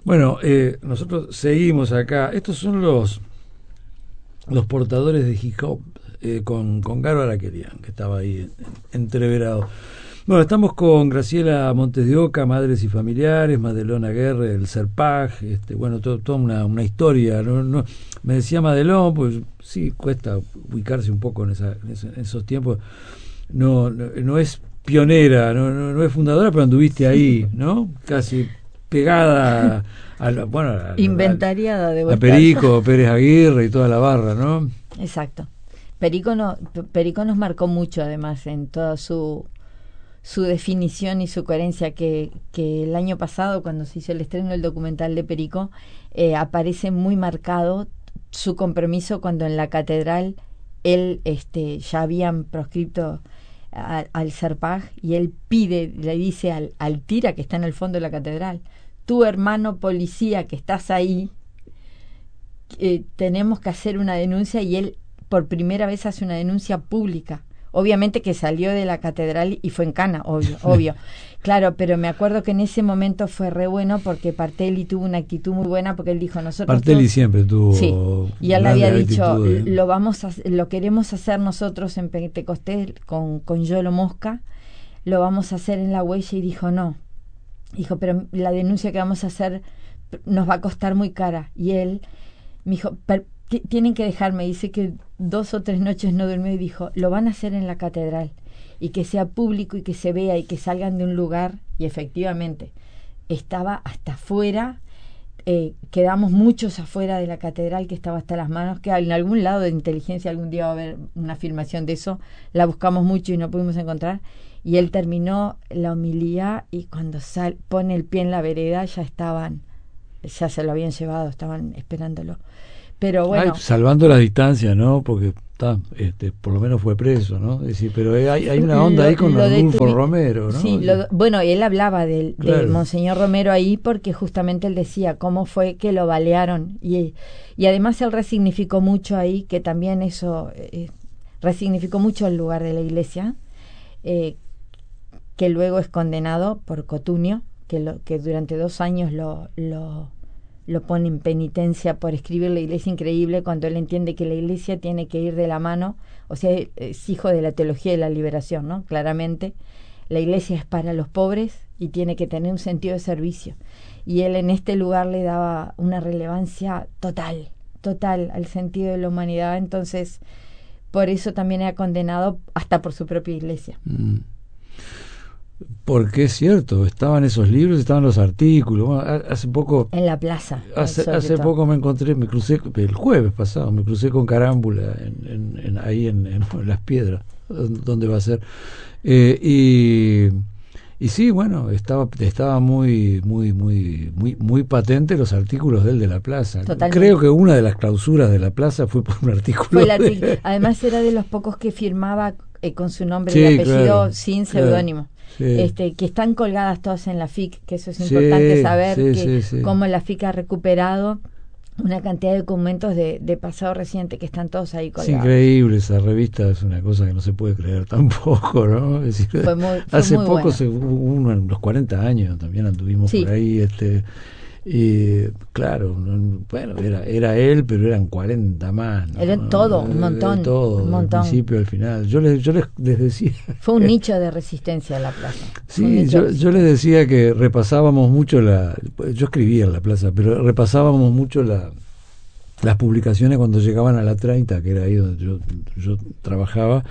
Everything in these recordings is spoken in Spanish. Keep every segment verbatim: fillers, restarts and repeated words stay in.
Bueno, eh, nosotros seguimos acá. Estos son los los portadores de hip hop eh, con, con Garo Araquelian, que estaba ahí entreverado. Bueno, estamos con Graciela Montes de Oca, Madres y Familiares, Madelón Aguerre, el Serpaj, este, bueno, todo, toda una, una historia. No, no, me decía Madelón, pues sí, cuesta ubicarse un poco en, esa, en, ese, en esos tiempos. No, no, no es pionera, no, no, no es fundadora, pero anduviste ahí, ¿no? Casi pegada a, la, bueno, a, inventariada de vuelta. A Perico, Pérez Aguirre y toda la barra, ¿no? Exacto. Perico, no, Perico nos marcó mucho, además, en toda su su definición y su coherencia, que, que el año pasado, cuando se hizo el estreno del documental de Perico, eh, aparece muy marcado su compromiso cuando en la catedral él este ya habían proscripto a, al Serpaj, y él pide, le dice al, al tira que está en el fondo de la catedral: tu hermano policía que estás ahí, eh, tenemos que hacer una denuncia, y él por primera vez hace una denuncia pública. Obviamente que salió de la catedral y fue en cana, obvio, obvio. Claro, pero me acuerdo que en ese momento fue re bueno, porque Partelli tuvo una actitud muy buena, porque él dijo: nosotros Partelli todos, siempre tuvo, sí, y él había dicho, actitud, ¿eh? lo vamos a, lo queremos hacer nosotros en Pentecostés con, con Yolo Mosca, lo vamos a hacer en La Huella, y dijo no, dijo, pero la denuncia que vamos a hacer nos va a costar muy cara. Y él me dijo, tienen que dejarme, dice que dos o tres noches no durmió, y dijo, lo van a hacer en la catedral, y que sea público y que se vea y que salgan de un lugar. Y efectivamente estaba hasta afuera, eh, quedamos muchos afuera de la catedral, que estaba hasta las manos, que en algún lado de inteligencia algún día va a haber una filmación de eso, la buscamos mucho y no pudimos encontrar. Y él terminó la homilía, y cuando sal, pone el pie en la vereda, ya estaban, ya se lo habían llevado, estaban esperándolo. Pero bueno, ay, salvando la distancia, ¿no? Porque está, este, por lo menos fue preso, ¿no? Es decir, pero hay, hay una onda lo, ahí con Arnulfo tu, Romero, ¿no? Sí, lo, bueno, él hablaba de, claro. de Monseñor Romero ahí, porque justamente él decía cómo fue que lo balearon, y, y además él resignificó mucho ahí, que también eso eh, resignificó mucho el lugar de la iglesia, eh, que luego es condenado por Cotunio, que, lo, que durante dos años lo... lo lo pone en penitencia por escribir La Iglesia Increíble, cuando él entiende que la iglesia tiene que ir de la mano, o sea, es hijo de la teología de la liberación, ¿no? Claramente, la iglesia es para los pobres y tiene que tener un sentido de servicio. Y él en este lugar le daba una relevancia total, total al sentido de la humanidad, entonces por eso también era condenado hasta por su propia iglesia. Mm. Porque es cierto, estaban esos libros, estaban los artículos. Bueno, hace poco en la plaza. Hace, hace poco me encontré, me crucé el jueves pasado, me crucé con Carámbula en, en, en, ahí en, en Las Piedras, donde va a ser. Eh, y, y sí, bueno, estaba estaba muy muy muy muy muy patente los artículos de él de la plaza. Totalmente. Creo que una de las clausuras de la plaza fue por un artículo. Fue el artículo. De... Además era de los pocos que firmaba eh, con su nombre sí, y apellido, claro, sin seudónimo. Claro. Sí. Este, que están colgadas todas en la F I C, que eso es importante, sí, saber sí, que sí, sí. cómo la F I C ha recuperado una cantidad de documentos de, de pasado reciente que están todos ahí colgados. Es increíble, esa revista es una cosa que no se puede creer tampoco, ¿no? Es decir, fue muy, fue hace muy poco, bueno. se, uno en los cuarenta años también anduvimos sí. por ahí, este y claro, bueno, era era él, pero eran cuarenta más, ¿no? Era todo, un montón, de todo, un montón. Del principio al final. Yo les, yo les, les decía... Fue un nicho de resistencia en la plaza. Sí, yo, yo les decía que repasábamos mucho la... Yo escribía en la plaza, pero repasábamos mucho la las publicaciones cuando llegaban a la treinta, que era ahí donde yo, yo trabajaba,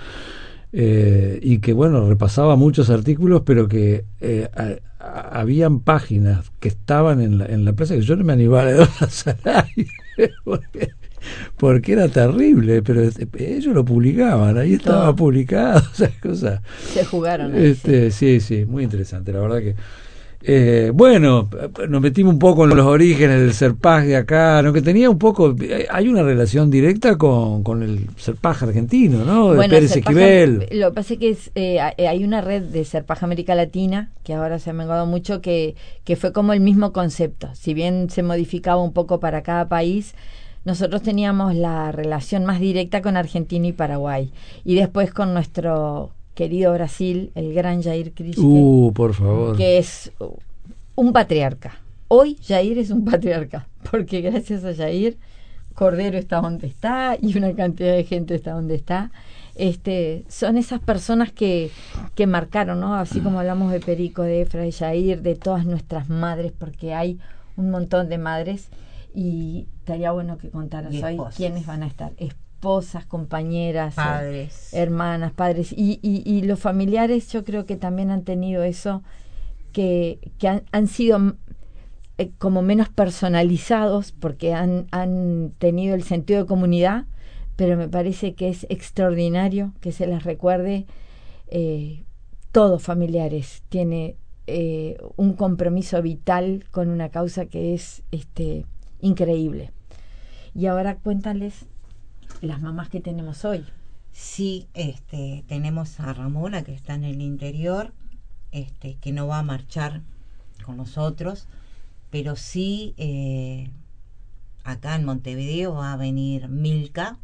eh, y que, bueno, repasaba muchos artículos, pero que eh, a, a, habían páginas que estaban en la, en la plaza que yo no me animaba a leerlas al aire, porque, porque era terrible, pero ellos lo publicaban, ahí estaba Todo. publicado, esas cosas. Se jugaron ahí, este, sí. sí, sí, muy interesante, la verdad que Eh, bueno, nos metimos un poco en los orígenes del Serpaj de acá, ¿no? Que tenía un poco, hay una relación directa con, con el Serpaj argentino, ¿no? De bueno, Pérez Esquivel. Lo que pasa es que es, eh, hay una red de Serpaj América Latina, que ahora se ha menguado mucho, que, que fue como el mismo concepto. Si bien se modificaba un poco para cada país, nosotros teníamos la relación más directa con Argentina y Paraguay. Y después con nuestro querido Brasil, el gran Jair Krischke, uh, por favor. que es un patriarca, hoy Jair es un patriarca, porque gracias a Jair Cordero está donde está y una cantidad de gente está donde está. Este, son esas personas que, que marcaron, ¿no? Así como hablamos de Perico, de Efra, de Jair, de todas nuestras madres, porque hay un montón de madres y estaría bueno que contaras hoy quiénes van a estar. Esposas, compañeras, padres, eh, hermanas, padres y, y, y los familiares. Yo creo que también han tenido eso, que, que han, han sido eh, como menos personalizados porque han, han tenido el sentido de comunidad, pero me parece que es extraordinario que se les recuerde. Eh, todos familiares tiene eh, un compromiso vital con una causa que es este increíble. Y ahora cuéntales las mamás que tenemos hoy. Sí, este, tenemos a Ramona, que está en el interior, este, que no va a marchar con nosotros, pero sí eh, acá en Montevideo va a venir Milka,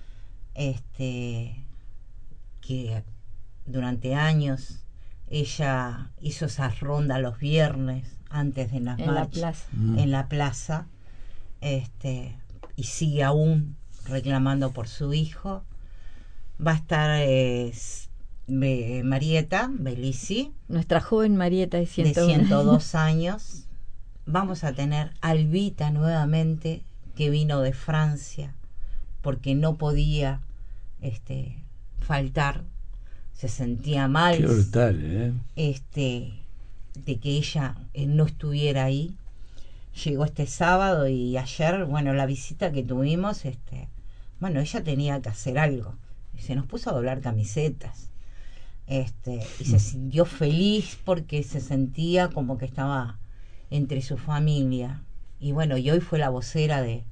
este, que durante años ella hizo esas rondas los viernes antes de las en marchas, la plaza. Mm. en la plaza, este, y sigue aún reclamando por su hijo. Va a estar eh, Be- Marieta Belisi, Nuestra joven Marieta de de ciento uno ciento dos años. Vamos a tener Albita nuevamente, que vino de Francia porque no podía este, faltar, se sentía mal. Qué brutal, ¿eh? este, de que ella eh, no estuviera ahí. Llegó este sábado y ayer, bueno, la visita que tuvimos, este, bueno, ella tenía que hacer algo. Y se nos puso a doblar camisetas. Este, y se sintió feliz porque se sentía como que estaba entre su familia. Y bueno, y hoy fue la vocera de,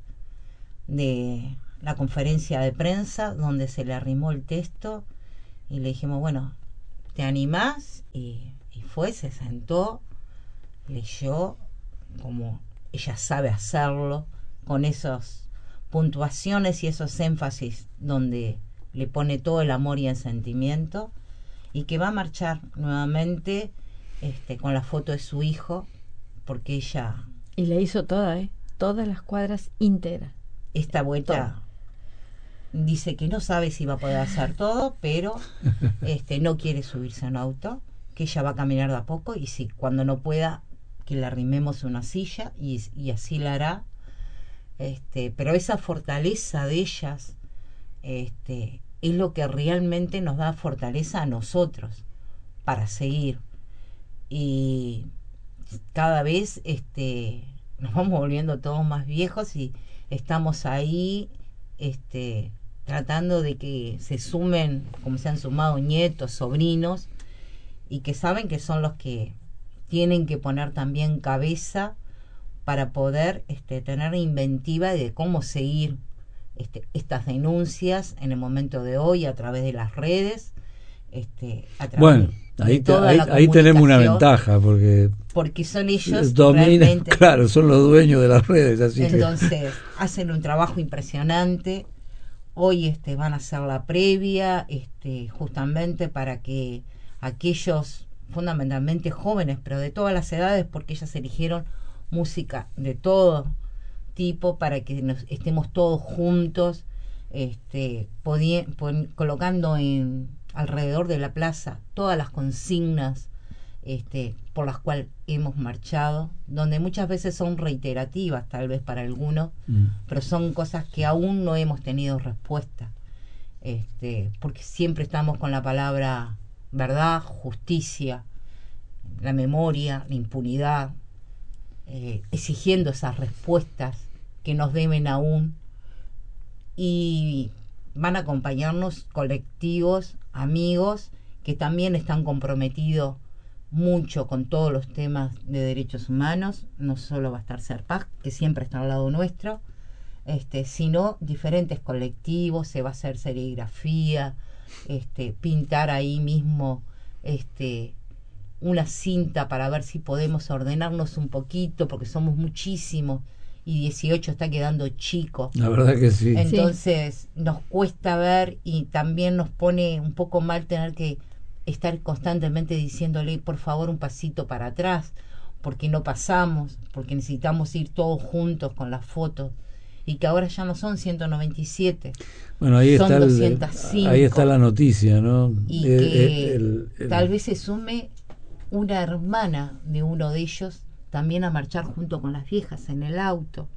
de la conferencia de prensa donde se le arrimó el texto y le dijimos, bueno, ¿te animás? Y, y fue, se sentó, leyó como ella sabe hacerlo, con esas puntuaciones y esos énfasis donde le pone todo el amor y el sentimiento, y que va a marchar nuevamente este, con la foto de su hijo, porque ella... Y la hizo toda, ¿eh? Todas las cuadras íntegras. Esta vuelta dice que no sabe si va a poder hacer todo, pero este, no quiere subirse a un auto, que ella va a caminar de a poco y si cuando no pueda que le arrimemos una silla y, y así la hará. Este, pero esa fortaleza de ellas este, es lo que realmente nos da fortaleza a nosotros para seguir. Y cada vez este, nos vamos volviendo todos más viejos y estamos ahí este, tratando de que se sumen, como se han sumado nietos, sobrinos, y que saben que son los que tienen que poner también cabeza para poder este, tener inventiva de cómo seguir este, estas denuncias en el momento de hoy a través de las redes. Este, a través Bueno, de ahí, te, toda ahí, la ahí tenemos una comunicación, ventaja porque porque son ellos dominan, realmente, claro, son los dueños de las redes, así entonces que... hacen un trabajo impresionante. Hoy este, van a hacer la previa este, justamente para que aquellos fundamentalmente jóvenes, pero de todas las edades, porque ellas eligieron música de todo tipo para que nos estemos todos juntos, este, podí, pon, colocando en alrededor de la plaza todas las consignas este, por las cuales hemos marchado, donde muchas veces son reiterativas tal vez para algunos, mm. pero son cosas que aún no hemos tenido respuesta, este, porque siempre estamos con la palabra verdad, justicia, la memoria, la impunidad, eh, exigiendo esas respuestas que nos deben aún, y van a acompañarnos colectivos, amigos que también están comprometidos mucho con todos los temas de derechos humanos. No solo va a estar Serpaz, que siempre está al lado nuestro, este, sino diferentes colectivos. Se va a hacer serigrafía, este, pintar ahí mismo este, una cinta para ver si podemos ordenarnos un poquito, porque somos muchísimos y dieciocho está quedando chico. La verdad que sí. Entonces sí, nos cuesta ver, y también nos pone un poco mal tener que estar constantemente diciéndole por favor un pasito para atrás, porque no pasamos, porque necesitamos ir todos juntos con las fotos, y que ahora ya no son ciento noventa y siete, bueno, ahí son está el, doscientos cinco. Ahí está la noticia, ¿no? Y eh, que eh, el, el, tal vez se sume una hermana de uno de ellos también a marchar junto con las viejas en el auto,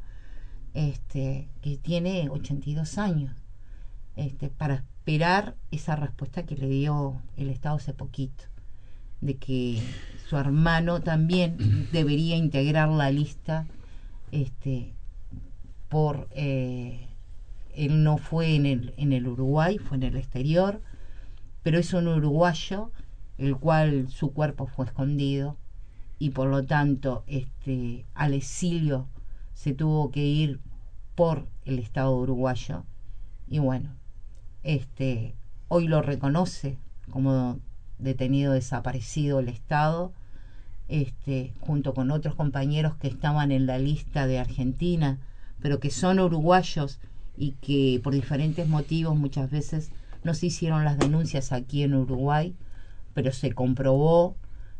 este, que tiene ochenta y dos años, este, para esperar esa respuesta que le dio el Estado hace poquito, de que su hermano también debería integrar la lista, este, por eh, él no fue en el, en el Uruguay, fue en el exterior, pero es un uruguayo el cual su cuerpo fue escondido, y por lo tanto este, al exilio se tuvo que ir por el Estado uruguayo, y bueno, este, hoy lo reconoce como detenido desaparecido el Estado, este, junto con otros compañeros que estaban en la lista de Argentina, pero que son uruguayos y que por diferentes motivos muchas veces no se hicieron las denuncias aquí en Uruguay, pero se comprobó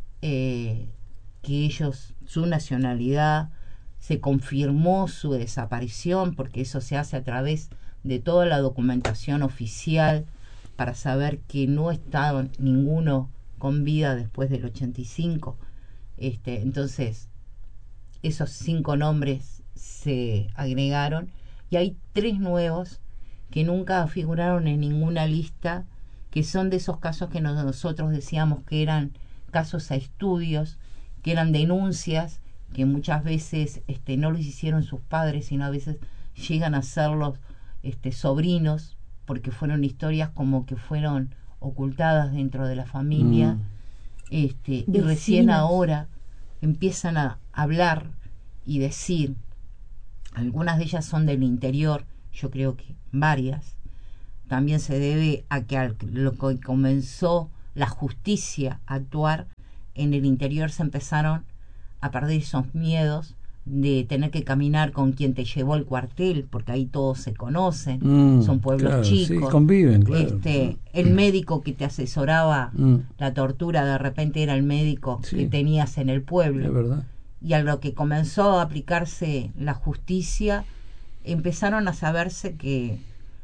eh, que ellos, su nacionalidad, se confirmó su desaparición, porque eso se hace a través de toda la documentación oficial para saber que no estaban ninguno con vida después del ochenta y cinco. Este, entonces, esos cinco nombres se agregaron y hay tres nuevos que nunca figuraron en ninguna lista, que son de esos casos que nosotros decíamos que eran casos a estudios, que eran denuncias, que muchas veces este, no los hicieron sus padres, sino a veces llegan a serlos este, sobrinos, porque fueron historias como que fueron ocultadas dentro de la familia, mm. este, y recién ahora empiezan a hablar y decir. Algunas de ellas son del interior, yo creo que varias. También se debe a que al, lo que comenzó la justicia a actuar en el interior, se empezaron a perder esos miedos de tener que caminar con quien te llevó al cuartel, porque ahí todos se conocen, mm, son pueblos claro, chicos, sí, conviven, claro. Este, el médico que te asesoraba mm. la tortura de repente era el médico sí. que tenías en el pueblo. Es verdad. Y a lo que comenzó a aplicarse la justicia, empezaron a saberse que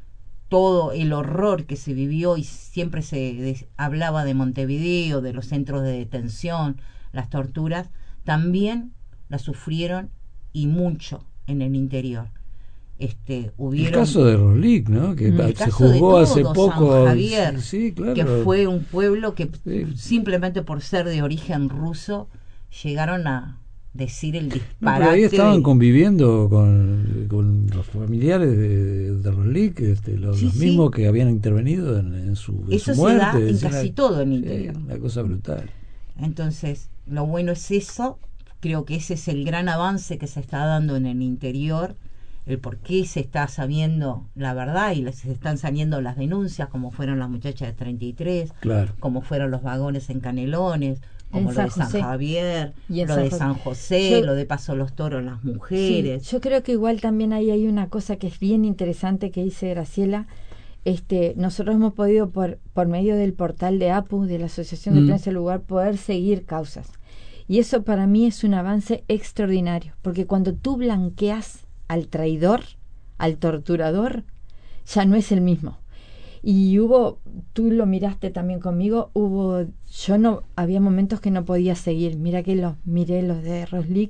todo el horror que se vivió, y siempre se de, hablaba de Montevideo, de los centros de detención, las torturas, también las sufrieron, y mucho en el interior. Este, hubieron, el caso de Roslik, ¿no? Que el se juzgó todo, hace poco San Javier, sí, sí, claro. que fue un pueblo que sí. simplemente por ser de origen ruso llegaron a decir el disparate. No, pero ahí estaban de... conviviendo con, con los familiares de, de Roslik, este, los, sí, los mismos sí. que habían intervenido en, en, su, en Eso su muerte. Eso se da en una, casi todo en el interior. Sí, una cosa brutal. Entonces, lo bueno es eso. Creo que ese es el gran avance que se está dando en el interior, el por qué se está sabiendo la verdad y se están saliendo las denuncias, como fueron las muchachas de treinta y tres, claro. como fueron los vagones en Canelones, como en lo de San San Javier, y lo San de José. San José, yo, lo de Paso los Toros, las mujeres. Sí, yo creo que igual también ahí hay una cosa que es bien interesante que dice Graciela. Este, nosotros hemos podido por, por medio del portal de A P U, de la Asociación de mm. Prensa del Lugar, poder seguir causas. Y eso para mí es un avance extraordinario, porque cuando tú blanqueas al traidor, al torturador, ya no es el mismo. Y hubo, tú lo miraste también conmigo, hubo, yo no, había momentos que no podía seguir, mira que los miré los de Roslik,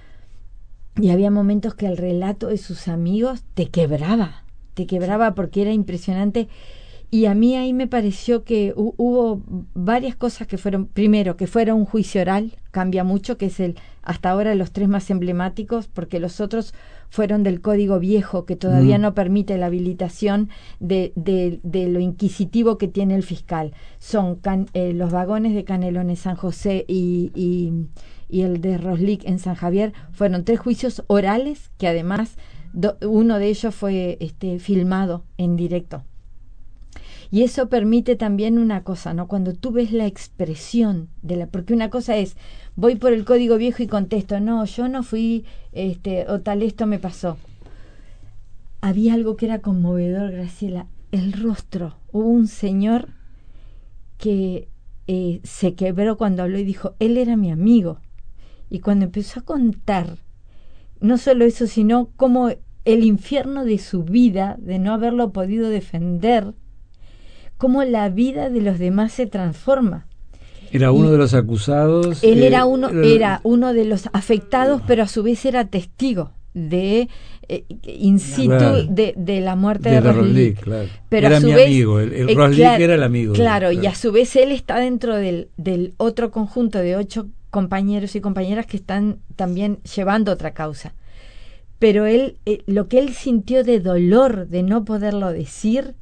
y había momentos que el relato de sus amigos te quebraba, te quebraba porque era impresionante. Y a mí ahí me pareció que hubo varias cosas que fueron, primero, que fuera un juicio oral, cambia mucho, que es el hasta ahora los tres más emblemáticos, porque los otros fueron del Código Viejo, que todavía mm. no permite la habilitación de, de, de lo inquisitivo que tiene el fiscal. Son can, eh, los vagones de Canelones, San José y, y, y el de Roslik en San Javier, fueron tres juicios orales, que además do, uno de ellos fue este, filmado en directo. Y eso permite también una cosa, ¿no? Cuando tú ves la expresión de la, porque una cosa es, voy por el Código Viejo y contesto, no, yo no fui, este, o tal esto me pasó. Había algo que era conmovedor, Graciela, el rostro. Hubo un señor que eh, se quebró cuando habló y dijo, él era mi amigo. Y cuando empezó a contar, no solo eso, sino cómo el infierno de su vida, de no haberlo podido defender, cómo la vida de los demás se transforma. Era uno y de los acusados. Él eh, era uno, era, era uno de los afectados, pero a su vez era testigo de eh, in situ claro, de, de la muerte de, de, de Roslick. Claro. Pero era a su mi vez, amigo, el, el eh, Roslick claro, era el amigo. Claro, de, y a su vez él está dentro del, del otro conjunto de ocho compañeros y compañeras que están también llevando otra causa. Pero él, eh, lo que él sintió de dolor de no poderlo decir,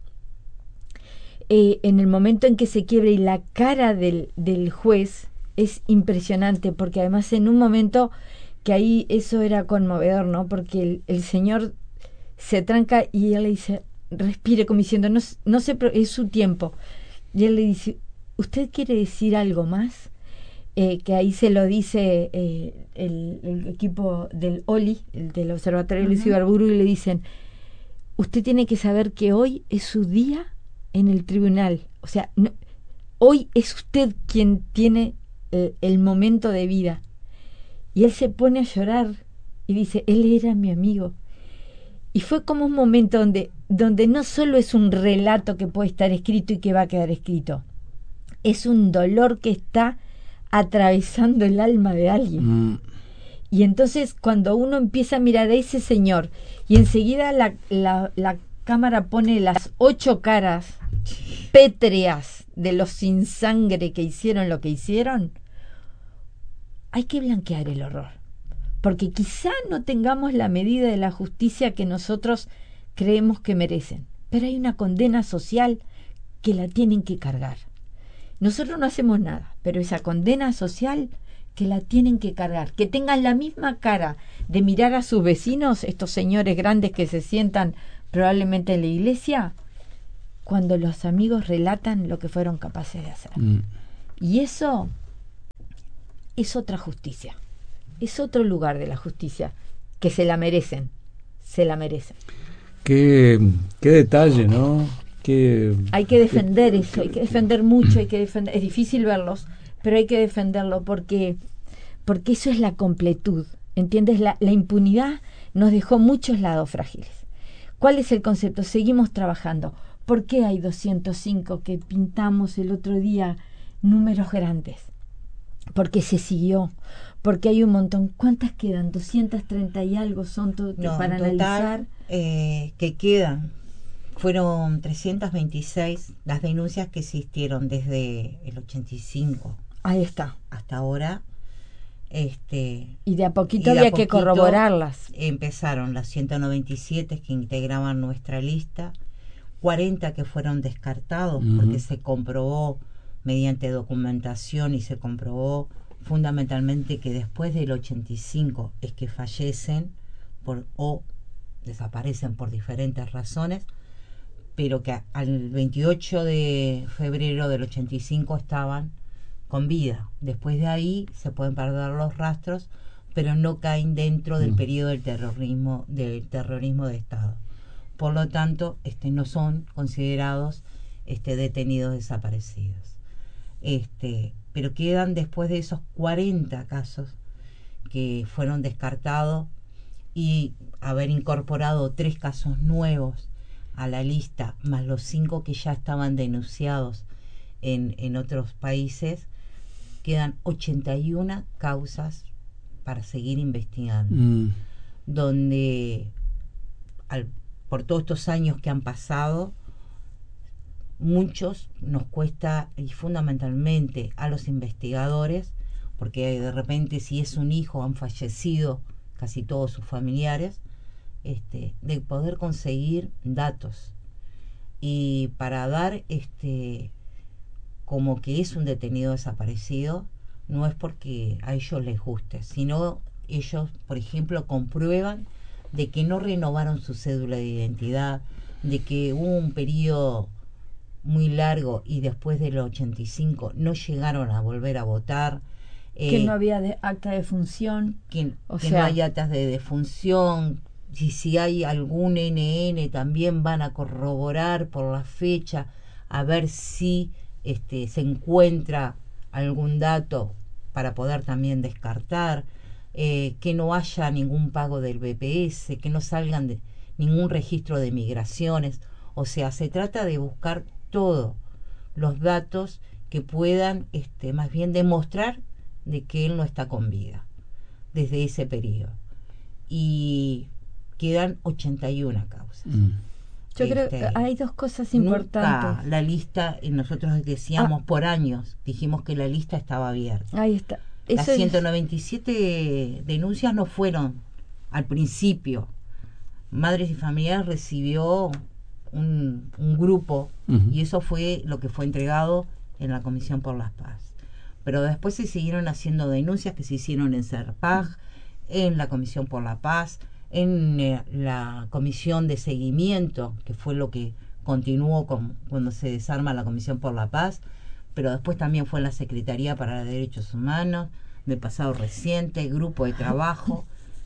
eh, en el momento en que se quiebra, y la cara del, del juez es impresionante, porque además en un momento que ahí eso era conmovedor, ¿no? Porque el, el señor se tranca y él le dice, respire, como diciendo, no, no sé, es su tiempo. Y él le dice, ¿usted quiere decir algo más? Eh, que ahí se lo dice eh, el, el equipo del O L I, el del Observatorio Luis Ibarburu, y le dicen, usted tiene que saber que hoy es su día en el tribunal. O sea, no, hoy es usted quien tiene el, el momento de vida. Y él se pone a llorar y dice, él era mi amigo. Y fue como un momento donde, donde no solo es un relato que puede estar escrito y que va a quedar escrito, es un dolor que está atravesando el alma de alguien. Mm. Y entonces cuando uno empieza a mirar a ese señor y enseguida la, la, la cámara pone las ocho caras pétreas de los sin sangre que hicieron lo que hicieron, hay que blanquear el horror, porque quizá no tengamos la medida de la justicia que nosotros creemos que merecen, pero hay una condena social que la tienen que cargar. Nosotros no hacemos nada, pero esa condena social que la tienen que cargar, que tengan la misma cara de mirar a sus vecinos, estos señores grandes que se sientan probablemente en la iglesia, cuando los amigos relatan lo que fueron capaces de hacer. Mm. Y eso es otra justicia, es otro lugar de la justicia, que se la merecen, se la merecen. Qué, qué detalle, ¿no? Que, hay que defender que, eso, hay que defender mucho, hay que defender, es difícil verlos, pero hay que defenderlo porque, porque eso es la completud, ¿entiendes? La, la impunidad nos dejó muchos lados frágiles. ¿Cuál es el concepto? Seguimos trabajando. ¿Por qué hay doscientos cinco que pintamos el otro día números grandes? Porque se siguió, porque hay un montón. ¿Cuántas quedan? doscientos treinta y algo son to- no, para total, analizar. Eh, que quedan. Fueron trescientas veintiséis las denuncias que existieron desde el ochenta y cinco. Ahí está. Hasta ahora. Este, y de a poquito había que corroborarlas. Empezaron las ciento noventa y siete que integraban nuestra lista, cuarenta que fueron descartados uh-huh. porque se comprobó mediante documentación y se comprobó fundamentalmente que después del ochenta y cinco es que fallecen por, o desaparecen por diferentes razones, pero que al veintiocho de febrero del ochenta y cinco estaban con vida. Después de ahí se pueden perder los rastros, pero no caen dentro del periodo del terrorismo, del terrorismo de Estado. Por lo tanto, este, no son considerados este, detenidos desaparecidos. Este, pero quedan después de esos cuarenta casos que fueron descartados y haber incorporado tres casos nuevos a la lista, más los cinco que ya estaban denunciados en, en otros países, quedan ochenta y una causas para seguir investigando, mm. donde al, por todos estos años que han pasado, muchos nos cuesta, y fundamentalmente a los investigadores, porque de repente si es un hijo han fallecido casi todos sus familiares, este, de poder conseguir datos y para dar este como que es un detenido desaparecido, no es porque a ellos les guste, sino ellos, por ejemplo, comprueban de que no renovaron su cédula de identidad, de que hubo un periodo muy largo y después del ochenta y cinco no llegaron a volver a votar, que eh, no había de acta de función, que, o que sea, no hay actas de defunción. Si, si hay algún N N también van a corroborar por la fecha a ver si este, se encuentra algún dato para poder también descartar. eh, que no haya ningún pago del B P S, que no salgan de ningún registro de migraciones. O sea, se trata de buscar todos los datos que puedan este, más bien demostrar de que él no está con vida desde ese periodo. Y quedan ochenta y una causas. Mm. Yo este, creo que hay dos cosas importantes. Nunca la lista, y nosotros decíamos ah. por años, dijimos que la lista estaba abierta. Ahí está. Eso Las ciento noventa y siete es... denuncias no fueron al principio. Madres y Familiares recibió un, un grupo uh-huh. y eso fue lo que fue entregado en la Comisión por la Paz. Pero después se siguieron haciendo denuncias que se hicieron en Serpaj, en la Comisión por la Paz, en eh, la Comisión de Seguimiento, que fue lo que continuó con, cuando se desarma la Comisión por la Paz, pero después también fue en la Secretaría para los Derechos Humanos, del pasado reciente, grupo de trabajo,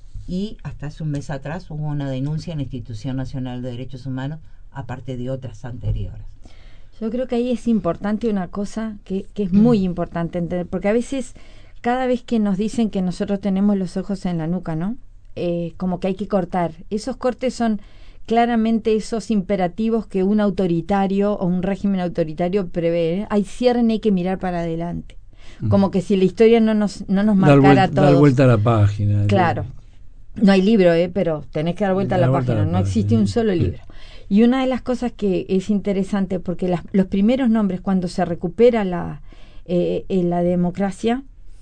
y hasta hace un mes atrás hubo una denuncia en la Institución Nacional de Derechos Humanos, aparte de otras anteriores. Yo creo que ahí es importante una cosa que, que es muy importante entender, porque a veces, cada vez que nos dicen que nosotros tenemos los ojos en la nuca, ¿no? Eh, como que hay que cortar. Esos cortes son claramente esos imperativos que un autoritario o un régimen autoritario prevé. ¿eh? Hay cierren, hay que mirar para adelante. Mm. Como que si la historia no nos, no nos marcara a todos. Dar vuelta a la página. Claro. No hay libro, ¿eh? Pero tenés que dar vuelta a la vuelta página. A la no página. Existe un solo libro. Y una de las cosas que es interesante, porque las, los primeros nombres, cuando se recupera la, eh, eh, la democracia,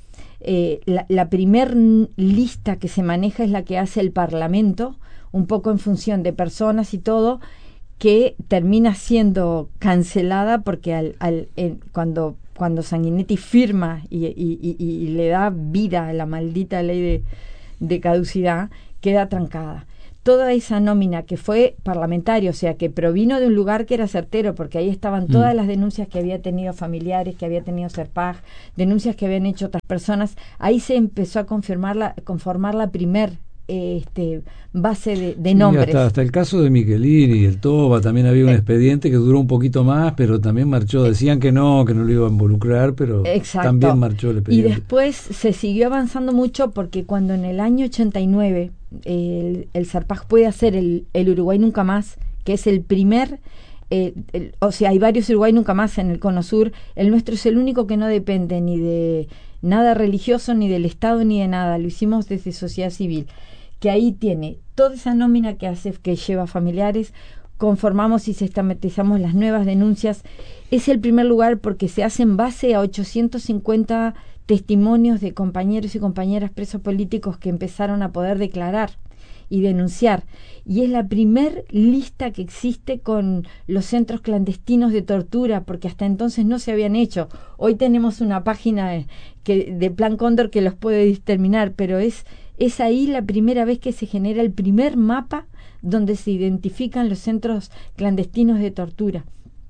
eh, la, la primer lista que se maneja es la que hace el Parlamento, un poco en función de personas y todo, que termina siendo cancelada porque al, al, eh, cuando, cuando Sanguinetti firma y, y, y, y le da vida a la maldita ley de, de caducidad, queda trancada. Toda esa nómina que fue parlamentaria, o sea, que provino de un lugar que era certero, porque ahí estaban todas mm. las denuncias que había tenido familiares, que había tenido Serpaj, denuncias que habían hecho otras personas, ahí se empezó a confirmar la, conformar la primer eh, este, base de, de sí, nombres. Hasta, hasta el caso de Michelini, el Toba, también había un eh, expediente que duró un poquito más, pero también marchó, decían que no, que no lo iba a involucrar, pero exacto. también marchó el expediente. Y después se siguió avanzando mucho porque cuando en el año ochenta y nueve el, el Serpaj puede hacer el, el Uruguay Nunca Más, que es el primer, eh, el, o sea, hay varios Uruguay Nunca Más en el Cono Sur, el nuestro es el único que no depende ni de nada religioso, ni del Estado, ni de nada, lo hicimos desde sociedad civil, que ahí tiene toda esa nómina que hace, que lleva familiares, conformamos y sistematizamos las nuevas denuncias, es el primer lugar porque se hace en base a ochocientos cincuenta testimonios de compañeros y compañeras presos políticos que empezaron a poder declarar y denunciar, y es la primer lista que existe con los centros clandestinos de tortura, porque hasta entonces no se habían hecho. Hoy tenemos una página que, de Plan Cóndor que los puede determinar, pero es, es ahí la primera vez que se genera el primer mapa donde se identifican los centros clandestinos de tortura.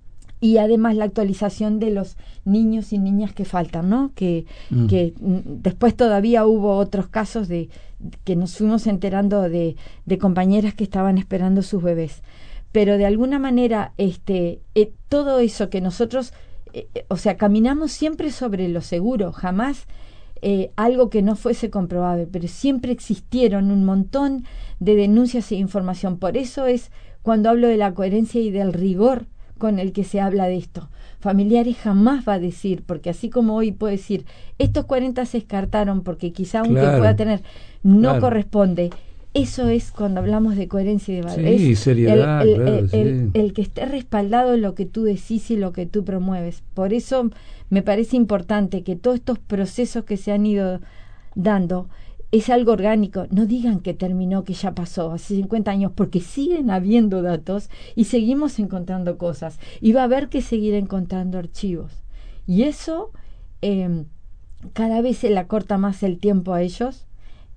Y además la actualización de los niños y niñas que faltan, ¿no? Que, mm. que después todavía hubo otros casos de que nos fuimos enterando de, de compañeras que estaban esperando sus bebés. Pero de alguna manera, este, eh, todo eso que nosotros, eh, o sea, caminamos siempre sobre lo seguro, jamás eh, algo que no fuese comprobable, pero siempre existieron un montón de denuncias e información. Por eso es cuando hablo de la coherencia y del rigor con el que se habla de esto. Familiares jamás va a decir, porque así como hoy puede decir, estos cuarenta se descartaron porque quizá aunque claro, pueda tener, no claro. corresponde. Eso es cuando hablamos de coherencia y de valor. Sí, es seriedad, el, el, claro, el, sí. el, el que esté respaldado en lo que tú decís y lo que tú promueves. Por eso me parece importante que todos estos procesos que se han ido dando es algo orgánico. No digan que terminó, que ya pasó hace cincuenta años, porque siguen habiendo datos y seguimos encontrando cosas. Y va a haber que seguir encontrando archivos. Y eso eh, cada vez se le acorta más el tiempo a ellos,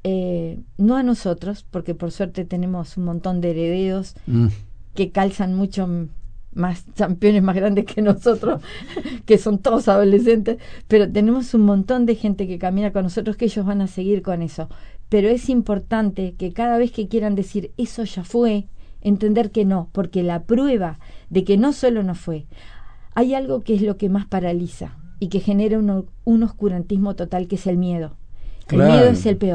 eh, no a nosotros, porque por suerte tenemos un montón de herederos mm. que calzan mucho más, campeones más grandes que nosotros, que son todos adolescentes, pero tenemos un montón de gente que camina con nosotros, que ellos van a seguir con eso. Pero es importante que cada vez que quieran decir eso ya fue, entender que no, porque la prueba de que no solo no fue, hay algo que es lo que más paraliza y que genera un, un oscurantismo total, que es el miedo. Claro. El miedo es el peor.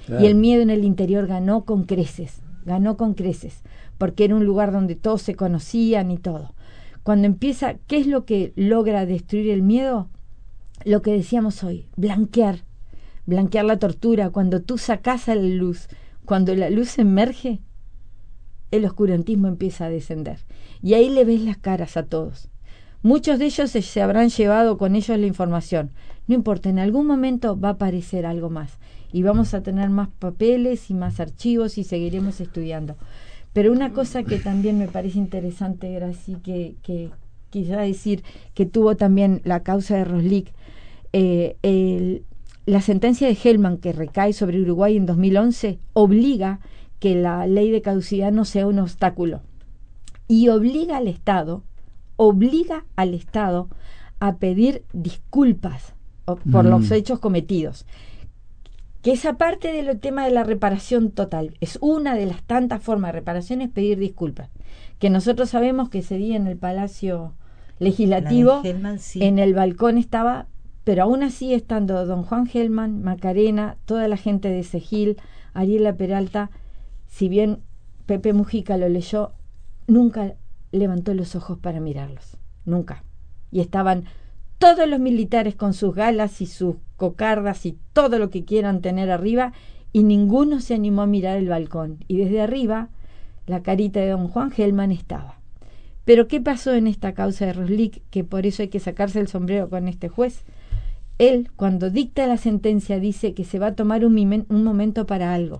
Claro. Y el miedo en el interior ganó con creces, ganó con creces, porque era un lugar donde todos se conocían y todo. Cuando empieza, ¿qué es lo que logra destruir el miedo? Lo que decíamos hoy, blanquear, blanquear la tortura. Cuando tú sacás a la luz, cuando la luz emerge, el oscurantismo empieza a descender. Y ahí le ves las caras a todos. Muchos de ellos se, se habrán llevado con ellos la información. No importa, en algún momento va a aparecer algo más. Y vamos a tener más papeles y más archivos y seguiremos estudiando. Pero una cosa que también me parece interesante, Graci, que, que quisiera decir, que tuvo también la causa de Roslik, eh, el, la sentencia de Hellman que recae sobre Uruguay en dos mil once obliga que la ley de caducidad no sea un obstáculo y obliga al Estado, obliga al Estado a pedir disculpas por mm. los hechos cometidos. Que esa parte del tema de la reparación total es una de las tantas formas de reparación, es pedir disculpas. Que nosotros sabemos que ese día en el Palacio Legislativo, Hellman, sí. en el balcón estaba, pero aún así estando don Juan Hellman, Macarena, toda la gente de Segil, Ariela Peralta, si bien Pepe Mujica lo leyó, nunca levantó los ojos para mirarlos, nunca. Y estaban todos los militares con sus galas y sus cocardas y todo lo que quieran tener arriba, y ninguno se animó a mirar el balcón. Y desde arriba, la carita de don Juan Hellman estaba. Pero ¿qué pasó en esta causa de Roslik? Que por eso hay que sacarse el sombrero con este juez. Él, cuando dicta la sentencia, dice que se va a tomar un, mimen, un momento para algo.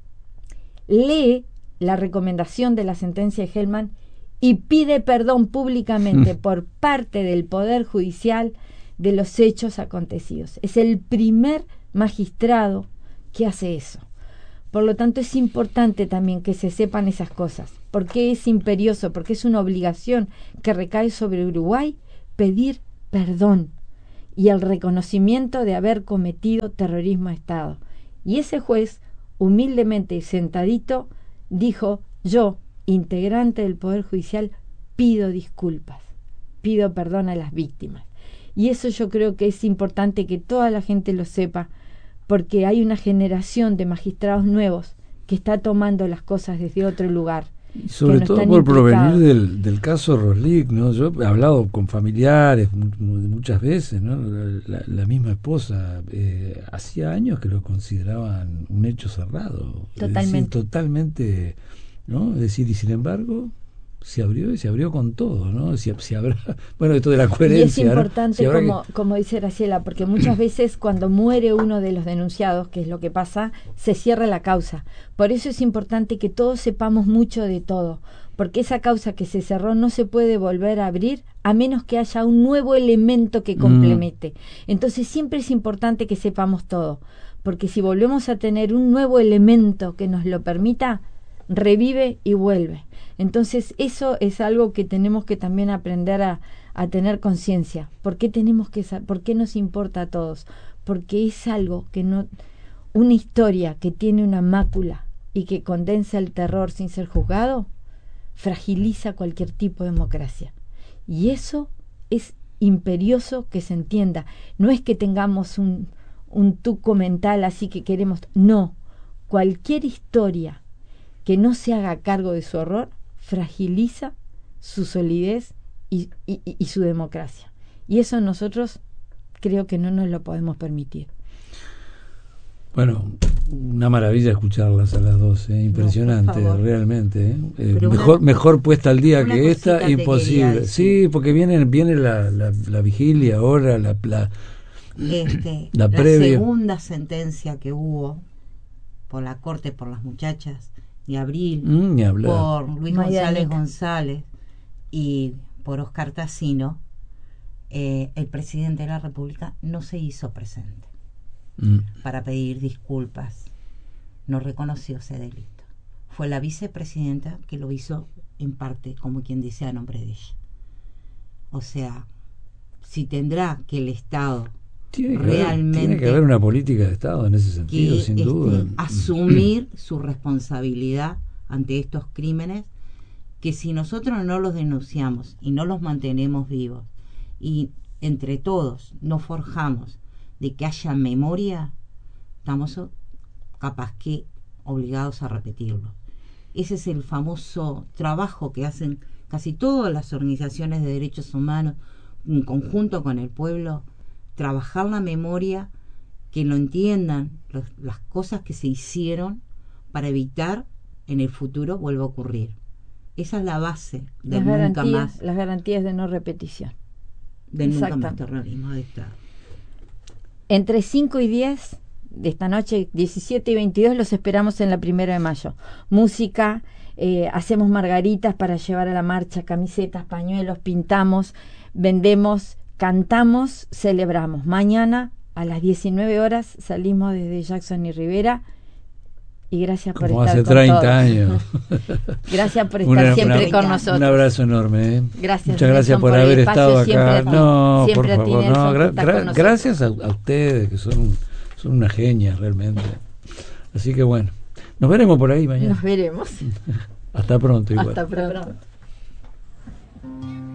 Lee la recomendación de la sentencia de Hellman y pide perdón públicamente por parte del Poder Judicial de los hechos acontecidos. Es el primer magistrado que hace eso. Por lo tanto, es importante también que se sepan esas cosas. ¿Por qué es imperioso? Porque es una obligación que recae sobre Uruguay pedir perdón y el reconocimiento de haber cometido terrorismo de Estado. Y ese juez, humildemente sentadito, dijo: yo, integrante del Poder Judicial, pido disculpas, pido perdón a las víctimas. Y eso yo creo que es importante que toda la gente lo sepa, porque hay una generación de magistrados nuevos que está tomando las cosas desde otro lugar. Y sobre no todo por provenir del, del caso Roslik, ¿no? Yo he hablado con familiares muchas veces, ¿no? La, la misma esposa, eh, hacía años que lo consideraban un hecho cerrado. Totalmente. Es decir, totalmente, ¿no? Es decir, y sin embargo, se abrió y se abrió con todo, ¿no? Si, si habrá, bueno, esto de la coherencia. Y es importante, ¿no? Si como, que... como dice Graciela, porque muchas veces cuando muere uno de los denunciados, que es lo que pasa, se cierra la causa. Por eso es importante que todos sepamos mucho de todo, porque esa causa que se cerró no se puede volver a abrir a menos que haya un nuevo elemento que complemente. Mm. Entonces siempre es importante que sepamos todo, porque si volvemos a tener un nuevo elemento que nos lo permita, revive y vuelve. Entonces eso es algo que tenemos que también aprender a, a tener conciencia. ¿Por qué tenemos que por qué nos importa a todos? Porque es algo que no, una historia que tiene una mácula y que condensa el terror sin ser juzgado, fragiliza cualquier tipo de democracia. Y eso es imperioso que se entienda. No es que tengamos un, un tuco mental así que queremos, no. Cualquier historia que no se haga cargo de su horror fragiliza su solidez y, y, y su democracia. Y eso nosotros creo que no nos lo podemos permitir. Bueno, una maravilla escucharlas a las dos, ¿eh? Impresionante, no, realmente. ¿eh? Eh, mejor, una, mejor puesta al día que esta, imposible. Sí, porque viene, viene la, la, la vigilia ahora, la, la, este, la, la previa. segunda sentencia que hubo por la Corte por las muchachas de abril, mm, por Luis González González y por Oscar Tassino, eh, el presidente de la República no se hizo presente mm. para pedir disculpas, no reconoció ese delito. Fue la vicepresidenta que lo hizo en parte, como quien dice, a nombre de ella. O sea, si tendrá que el Estado Tiene que, realmente haber, tiene que haber una política de Estado en ese sentido, que, sin este, duda. Asumir su responsabilidad ante estos crímenes, que si nosotros no los denunciamos y no los mantenemos vivos y entre todos nos forjamos de que haya memoria, estamos capaz que obligados a repetirlo. Ese es el famoso trabajo que hacen casi todas las organizaciones de derechos humanos en conjunto con el pueblo, trabajar la memoria, que lo entiendan, los, las cosas que se hicieron para evitar en el futuro vuelva a ocurrir. Esa es la base de las nunca garantías, más, las garantías de no repetición. de nunca más terrorismo de Estado. Entre cinco y diez de esta noche, diecisiete y veintidós, los esperamos en la primera de mayo. Música, eh, hacemos margaritas para llevar a la marcha, camisetas, pañuelos, pintamos, vendemos, cantamos, celebramos. Mañana a las diecinueve horas salimos desde Jackson y Rivera. Y gracias por Como estar hace con treinta todos. años. Gracias por estar Una, siempre una, con nosotros. Un abrazo enorme. ¿eh? Gracias, Muchas gracias Nelson, por, por el haber espacio. estado Siempre acá. a ti. No, Siempre por a ti, favor, Nelson, no. que Gra- estás gra- con nosotros. gracias a, a ustedes, que son, son unas genias realmente. Así que bueno, nos veremos por ahí mañana. Nos veremos. Hasta pronto igual. Hasta pronto.